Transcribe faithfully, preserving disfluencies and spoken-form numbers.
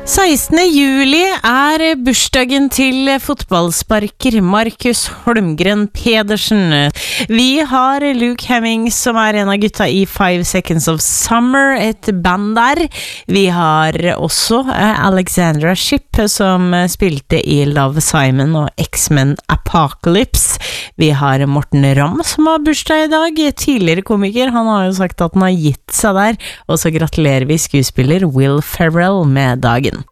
sekstende juli er bursdagen til fotballsparker Markus Holmgren Pedersen. Vi har Luke Hemming, som er en av gutta i Five Seconds of Summer, et band der. Vi har også Alexandra Shipp, som spilte i Love, Simon og X-Men Apocalypse. Vi har Morten Ramm, som har bursdag i dag, tidligere komiker. Han har jo sagt at han har gitt seg der, og så gratulerer vi skuespiller Will Ferrell med dagen.